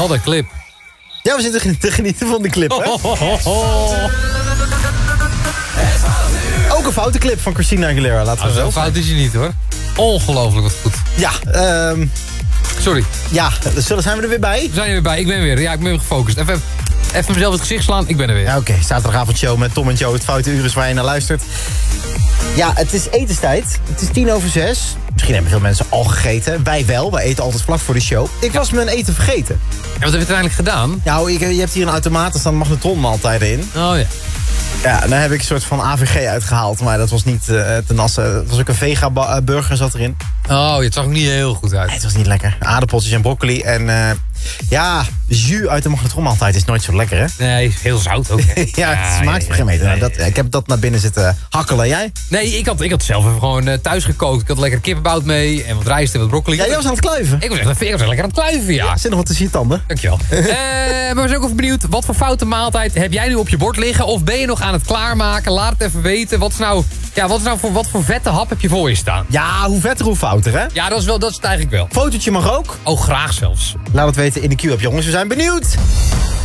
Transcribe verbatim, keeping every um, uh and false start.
Wat een clip. Ja, we zitten te genieten van de clip, hè? Oh, oh, oh, oh. Ook een foute clip van Christina Aguilera, laten we Nou, wel zo fout is je niet, hoor. Ongelooflijk wat goed. Ja, ehm... Sorry. Ja, zullen zijn we er weer bij? We zijn er weer bij. Ik ben weer. Ja, ik ben weer gefocust. Even, even mezelf het gezicht slaan. Ik ben er weer. Ja, oké. Okay. Zaterdagavondshow met Tom en Joe. Het foute uur is waar je naar luistert. Ja, het is etenstijd. Het is tien over zes. Misschien hebben veel mensen al gegeten. Wij wel. Wij eten altijd vlak voor de show. Ik was mijn eten vergeten. En wat heb je uiteindelijk gedaan? Nou, ik, je hebt hier een automaat. Er staan magnetronmaaltijden in. Oh ja. Ja, daar heb ik een soort van A V G uitgehaald. Maar dat was niet uh, te nassen. Het was ook een vega-burger zat erin. Oh, het zag er niet heel goed uit. Nee, het was niet lekker. Aardappeltjes en broccoli. En uh, ja, jus uit de magnetronmaaltijd is nooit zo lekker, hè? Nee, heel zout ook. Ja, het smaakt voor geen meter. Nou, dat, ik heb dat naar binnen zitten hakkelen. Jij? Nee, ik had, ik had zelf even gewoon uh, thuis gekookt. Ik had lekker kippenbout mee en wat rijst en wat broccoli. Ja, jij was aan het kluiven. Ik was echt, ik was echt lekker aan het kluiven, ja. ja zit nog wat tussen je tanden. Dankjewel. uh, maar we zijn ook even benieuwd, wat voor foute maaltijd heb jij nu op je bord liggen? Of ben je nog aan het klaarmaken? Laat het even weten. Wat is nou, ja, wat is nou voor, wat voor vette hap heb je voor je staan? Ja, hoe vetter, hoe fouter, hè? Ja, dat is, wel, dat is het eigenlijk wel. Fotootje mag ook. Oh, graag zelfs. Laat het weten in de Q-app, jongens. We zijn benieuwd.